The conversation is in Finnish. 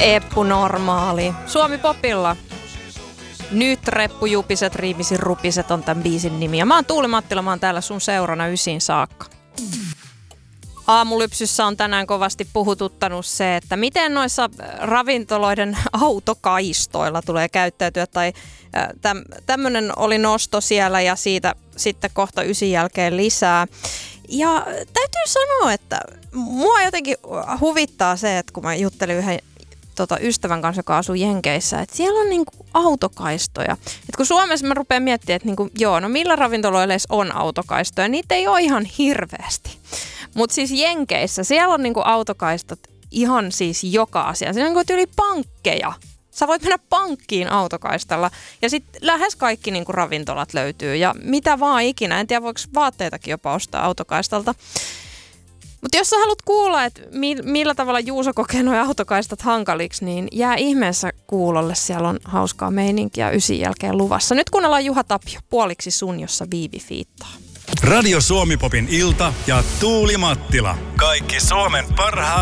Eppu Normaali. Suomi Popilla. Nyt reppujupiset, riimisin rupiset on tämän biisin nimi. Ja mä oon Tuuli Mattila, mä oon täällä sun seurana 9 saakka. Aamulypsyssä on tänään kovasti puhututtanut se, että miten noissa ravintoloiden autokaistoilla tulee käyttäytyä. Tai tämmönen oli nosto siellä ja siitä sitten kohta 9 jälkeen lisää. Ja täytyy sanoa, että mua jotenkin huvittaa se, että kun mä juttelin yhden ystävän kanssa, joka asuu Jenkeissä, että siellä on niinku autokaistoja. Et kun Suomessa mä rupean miettimään, että niinku, no millä ravintoloilla edes on autokaistoja, niitä ei ole ihan hirveästi. Mutta siis Jenkeissä, siellä on niinku autokaistat ihan siis joka asia. Siellä on yli pankkeja. Sä voit mennä pankkiin autokaistalla ja sitten lähes kaikki niinku ravintolat löytyy ja mitä vaan ikinä. En tiedä, voiko vaatteitakin jopa ostaa autokaistalta. Mutta jos sä haluat kuulla, että millä tavalla Juuso kokee nuo autokaistat hankaliksi, niin jää ihmeessä kuulolle. Siellä on hauskaa meininkiä 9 jälkeen luvassa. Nyt kuunnellaan Juha Tapio, Puoliksi sun, jossa Viivi fiittaa. Radio Suomi Popin ilta ja Tuuli Mattila. Kaikki Suomen parhaat